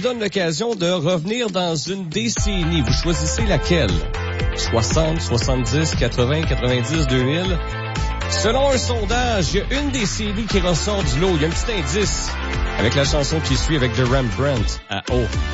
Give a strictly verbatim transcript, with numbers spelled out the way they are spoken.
donne l'occasion de revenir dans une décennie. Vous choisissez laquelle? soixante, soixante-dix, quatre-vingts, quatre-vingt-dix, deux mille. Selon un sondage, il y a une décennie qui ressort du lot. Il y a un petit indice avec la chanson qui suit avec The Rembrandt à O.